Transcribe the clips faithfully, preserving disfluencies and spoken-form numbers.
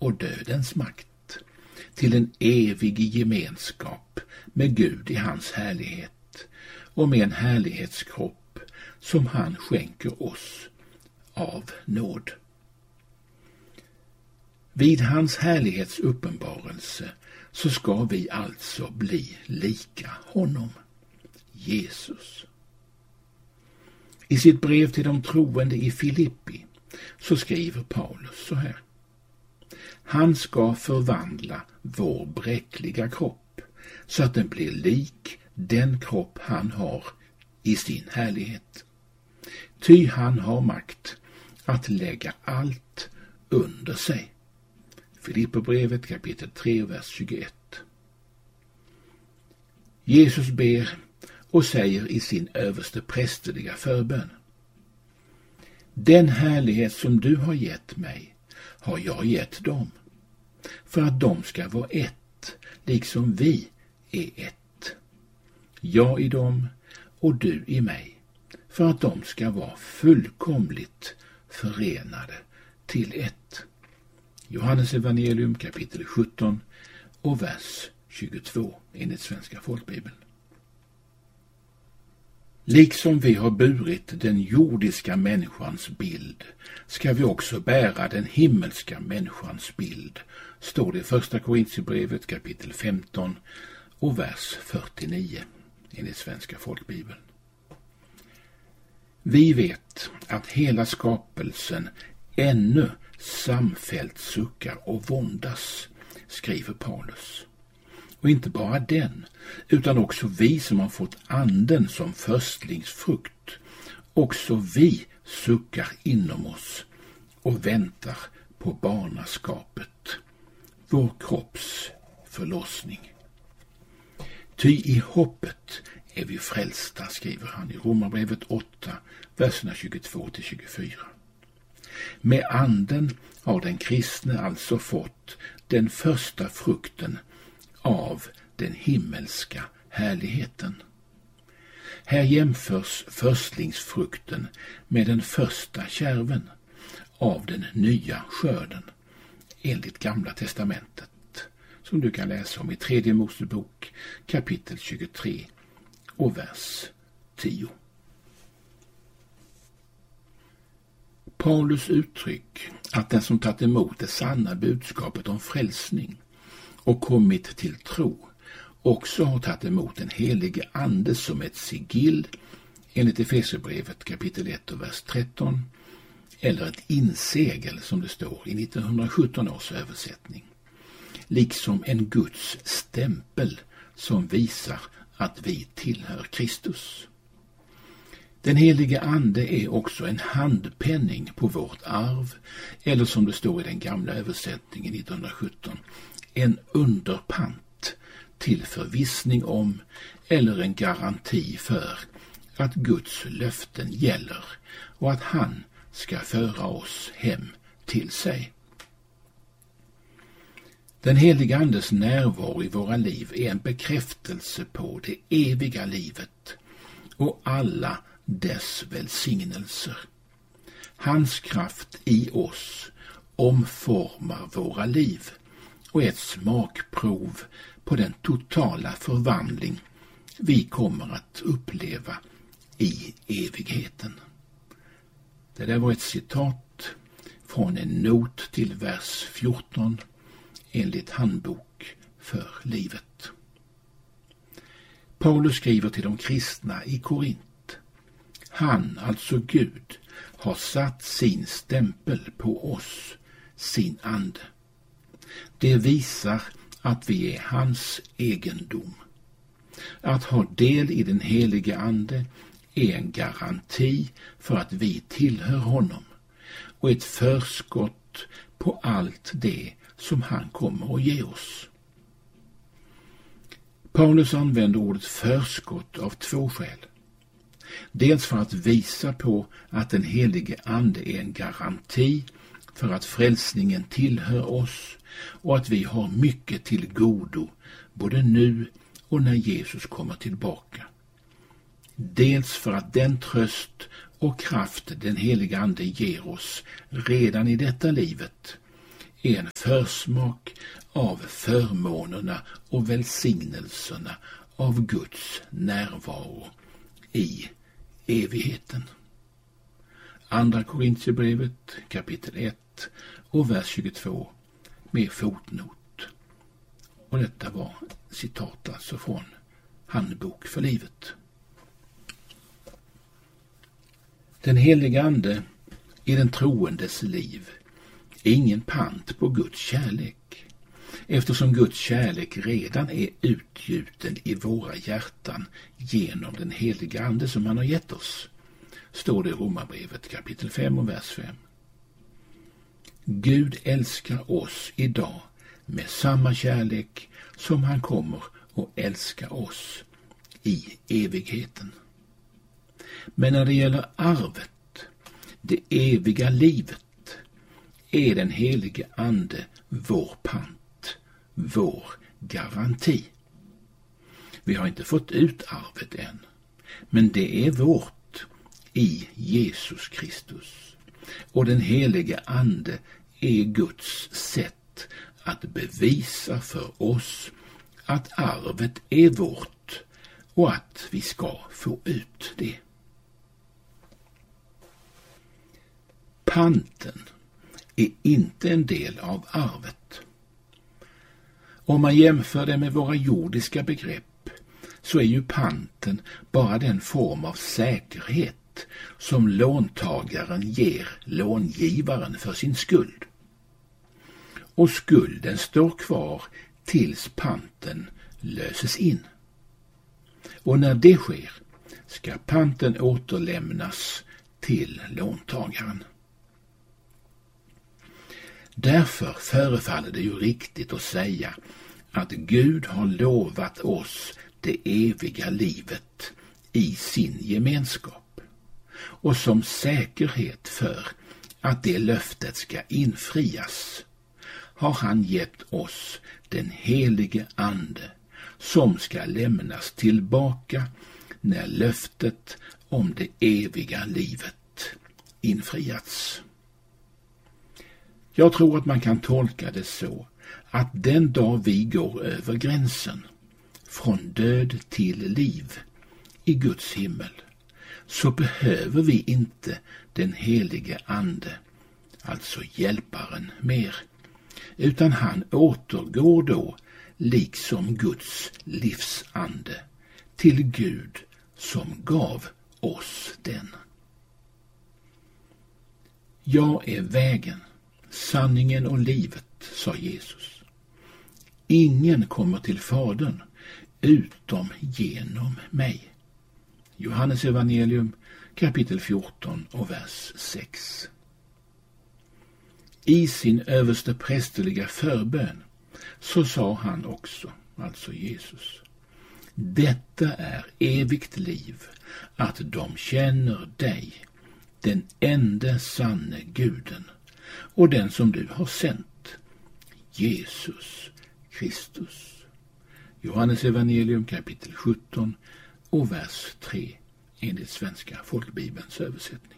och dödens makt, till en evig gemenskap med Gud i hans härlighet och med en härlighetskropp som han skänker oss av nåd. Vid hans härlighets uppenbarelse så ska vi alltså bli lika honom, Jesus. I sitt brev till de troende i Filippi så skriver Paulus så här: Han ska förvandla vår bräckliga kropp så att den blir lik den kropp han har i sin härlighet. Ty han har makt att lägga allt under sig. Filipperbrevet kapitel tre, vers tjugoett. Jesus ber och säger i sin överste prästerliga förbön: Den härlighet som du har gett mig har jag gett dem, för att de ska vara ett, liksom vi är ett. Jag i dem och du i mig, för att de ska vara fullkomligt förenade till ett. Johannes evangelium kapitel sjutton och vers tjugotvå enligt Svenska folkbibeln. Liksom vi har burit den jordiska människans bild ska vi också bära den himmelska människans bild, står det i första Korintierbrevet kapitel femton och vers fyrtionio enligt Svenska folkbibeln. Vi vet att hela skapelsen ännu samfällt suckar och våndas, skriver Paulus. Och inte bara den, utan också vi som har fått anden som förstlingsfrukt. Också vi suckar inom oss och väntar på barnaskapet, vår kropps förlossning. Ty i hoppet är vi frälsta, skriver han i Romarbrevet åtta, verserna tjugotvå till tjugofyra. Med anden har den kristne alltså fått den första frukten av den himmelska härligheten. Här jämförs förstlingsfrukten med den första kärven av den nya skörden enligt Gamla testamentet, som du kan läsa om i tredje Mosebok kapitel tjugotre och vers tio. Paulus uttryck att den som tagit emot det sanna budskapet om frälsning och kommit till tro också har tagit emot den helige ande som ett sigill enligt Efesierbrevet kapitel ett och vers tretton, eller ett insegel som det står i nittonhundrasjutton års översättning, liksom en Guds stämpel som visar att vi tillhör Kristus. Den helige ande är också en handpenning på vårt arv, eller som det står i den gamla översättningen nittonhundrasjutton, en underpant till förvissning om eller en garanti för att Guds löften gäller och att han ska föra oss hem till sig. Den heliga andes närvaro i våra liv är en bekräftelse på det eviga livet och alla dess välsignelser. Hans kraft i oss omformar våra liv och är ett smakprov på den totala förvandling vi kommer att uppleva i evigheten. Det där var ett citat från en not till vers fjorton enligt Handbok för livet. Paulus skriver till de kristna i Korint: Han, alltså Gud, har satt sin stämpel på oss, sin ande. Det visar att vi är hans egendom. Att ha del i den helige ande är en garanti för att vi tillhör honom och ett förskott på allt det som han kommer att ge oss. Paulus använder ordet förskott av två skäl. Dels för att visa på att den helige ande är en garanti för att frälsningen tillhör oss och att vi har mycket till godo både nu och när Jesus kommer tillbaka. Dels för att den tröst och kraft den helige ande ger oss redan i detta livet är en försmak av förmånerna och välsignelserna av Guds närvaro i evigheten. Andra Korintierbrevet kapitel ett och vers tjugotvå med fotnot. Och detta var citat alltså från Handbok för livet. Den heliga ande i den troendes liv är ingen pant på Guds kärlek, eftersom Guds kärlek redan är utgjuten i våra hjärtan genom den heliga ande som han har gett oss, står det i Romarbrevet kapitel fem och vers fem. Gud älskar oss idag med samma kärlek som han kommer att älska oss i evigheten. Men när det gäller arvet, det eviga livet, är den helige ande vår pant, vår garanti. Vi har inte fått ut arvet än, men det är vårt i Jesus Kristus. Och den helige ande är Guds sätt att bevisa för oss att arvet är vårt och att vi ska få ut det. Panten är inte en del av arvet. Om man jämför det med våra jordiska begrepp så är ju panten bara den form av säkerhet som låntagaren ger långivaren för sin skuld. Och skulden står kvar tills panten löses in. Och när det sker ska panten återlämnas till låntagaren. Därför förefaller det ju riktigt att säga att Gud har lovat oss det eviga livet i sin gemenskap. Och som säkerhet för att det löftet ska infrias har han gett oss den helige ande som ska lämnas tillbaka när löftet om det eviga livet infriats. Jag tror att man kan tolka det så att den dag vi går över gränsen från död till liv i Guds himmel så behöver vi inte den helige ande, alltså hjälparen, mer, utan han återgår då liksom Guds livsande till Gud som gav oss den. Jag är vägen, sanningen och livet, sa Jesus. Ingen kommer till Fadern utom genom mig. Johannes evangelium kapitel fjorton och vers sex. I sin överste prästerliga förbön så sa han också, alltså Jesus: detta är evigt liv, att de känner dig, den enda sanne Guden, och den som du har sänt, Jesus Kristus. Johannes evangelium kapitel sjutton och vers tre enligt Svenska folkbibelns översättning.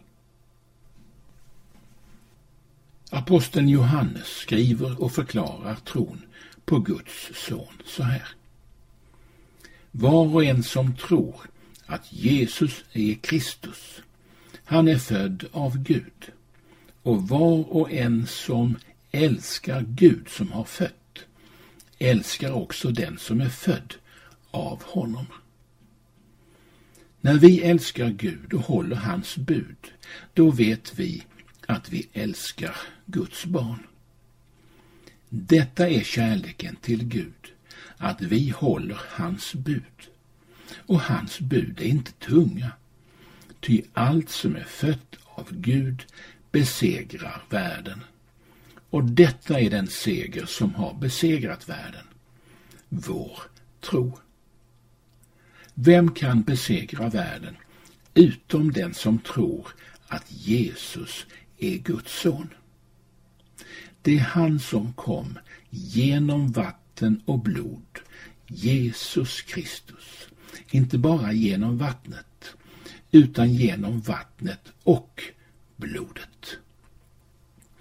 Aposteln Johannes skriver och förklarar tron på Guds son så här: var och en som tror att Jesus är Kristus, han är född av Gud, och var och en som älskar Gud som har fött, älskar också den som är född av honom. När vi älskar Gud och håller hans bud, då vet vi att vi älskar Guds barn. Detta är kärleken till Gud, att vi håller hans bud. Och hans bud är inte tunga, ty allt som är fött av Gud besegrar världen. Och detta är den seger som har besegrat världen, vår tro. Vem kan besegra världen utom den som tror att Jesus är Guds son? Det är han som kom genom vatten och blod, Jesus Kristus. Inte bara genom vattnet, utan genom vattnet och blodet.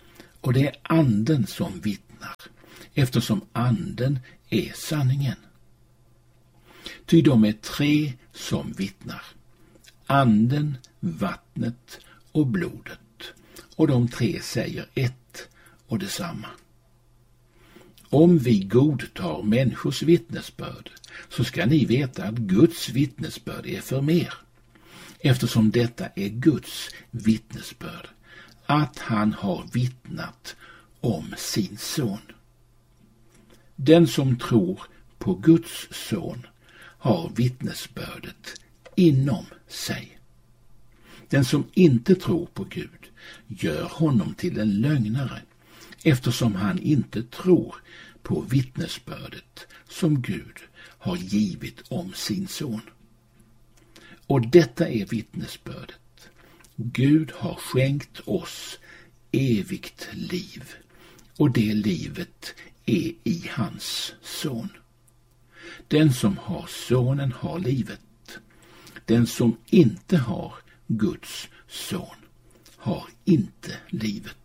Och det är anden som vittnar, eftersom anden är sanningen. Ty de är tre som vittnar. Anden, vattnet och blodet. Och de tre säger ett och detsamma. Om vi godtar människors vittnesbörd, så ska ni veta att Guds vittnesbörd är för mer. Eftersom detta är Guds vittnesbörd, att han har vittnat om sin son. Den som tror på Guds son har vittnesbördet inom sig. Den som inte tror på Gud gör honom till en lögnare, eftersom han inte tror på vittnesbördet som Gud har givit om sin son. Och detta är vittnesbördet. Gud har skänkt oss evigt liv, och det livet är i hans son. Den som har sonen har livet. Den som inte har Guds son har inte livet.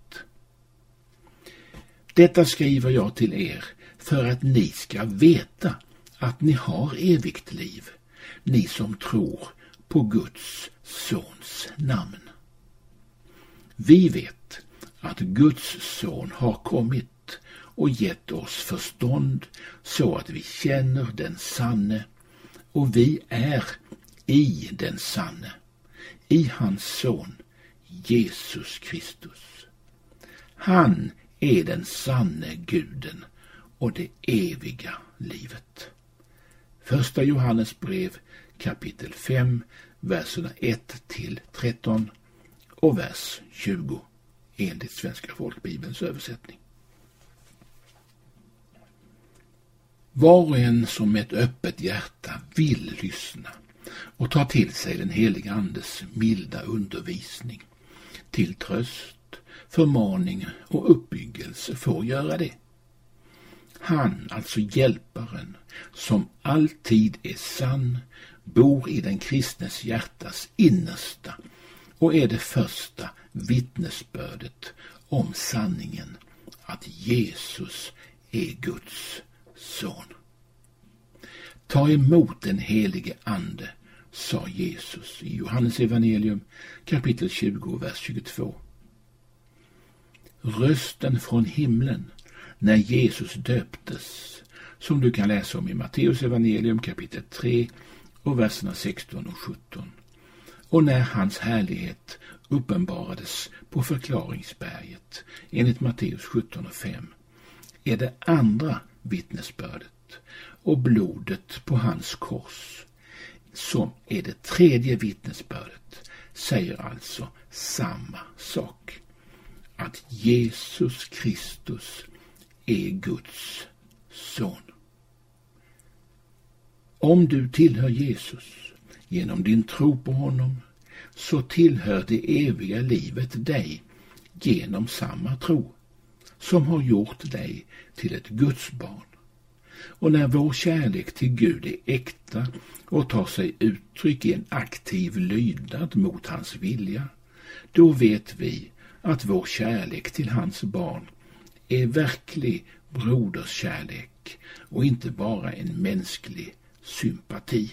Detta skriver jag till er för att ni ska veta att ni har evigt liv, ni som tror på Guds sons namn. Vi vet att Guds son har kommit och gett oss förstånd så att vi känner den sanne, och vi är i den sanne, i hans son Jesus Kristus. Han är den sanne guden och det eviga livet. Första Johannes brev kapitel fem, verserna ett till tretton och vers tjugo enligt Svenska folkbibelns översättning. Var och en som med ett öppet hjärta vill lyssna och ta till sig den heliga andes milda undervisning, till tröst, förmaning och uppbyggelse får göra det. Han, alltså hjälparen, som alltid är sann, bor i den kristnes hjärtas innersta och är det första vittnesbördet om sanningen att Jesus är Guds son. Ta emot den helige ande, sa Jesus i Johannes evangelium kapitel tjugo, vers tjugotvå. Rösten från himlen när Jesus döptes, som du kan läsa om i Matteus evangelium kapitel tre och verserna sexton och sjutton, och när hans härlighet uppenbarades på förklaringsberget enligt Matteus sjutton och fem, är det andra vittnesbördet, och blodet på hans kors, som är det tredje vittnesbördet, säger alltså samma sak. Att Jesus Kristus är Guds son. Om du tillhör Jesus genom din tro på honom, så tillhör det eviga livet dig genom samma tro som har gjort dig till ett Guds barn. Och när vår kärlek till Gud är äkta och tar sig uttryck i en aktiv lydnad mot hans vilja, då vet vi att vår kärlek till hans barn är verklig broderskärlek och inte bara en mänsklig sympati.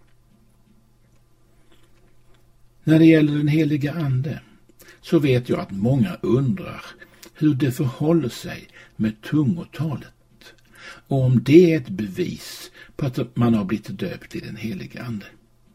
När det gäller den heliga ande så vet jag att många undrar hur det förhåller sig med tungotalet och om det är ett bevis på att man har blivit döpt i den heliga ande.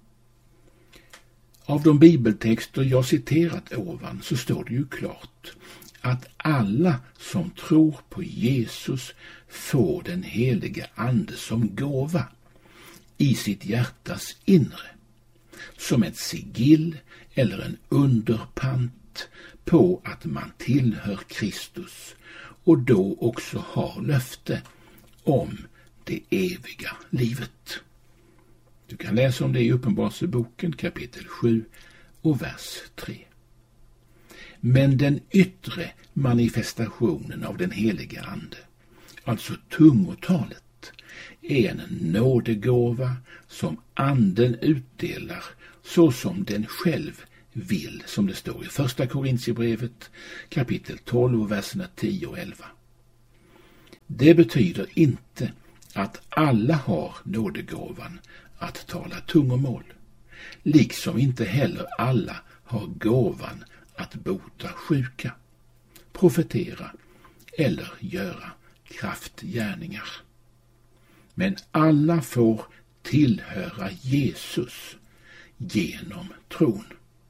Av de bibeltexter jag citerat ovan så står det ju klart att alla som tror på Jesus får den heliga ande som gåva i sitt hjärtas inre, som ett sigill eller en underpant på att man tillhör Kristus och då också har löfte om det eviga livet. Du kan läsa om det i Uppenbarelseboken kapitel sju och vers tre. Men den yttre manifestationen av den heliga ande, alltså tungotalet, är en nådegåva som anden utdelar så som den själv vill, som det står i första Korintierbrevet kapitel tolv, verserna tio och elva. Det betyder inte att alla har nådegåvan att tala tungomål, liksom inte heller alla har gåvan att bota sjuka, profetera eller göra kraftgärningar. Men alla får tillhöra Jesus genom tron.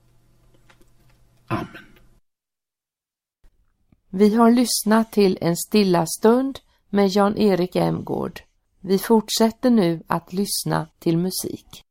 Amen. Vi har lyssnat till en stilla stund med Jan-Erik Emgård. Vi fortsätter nu att lyssna till musik.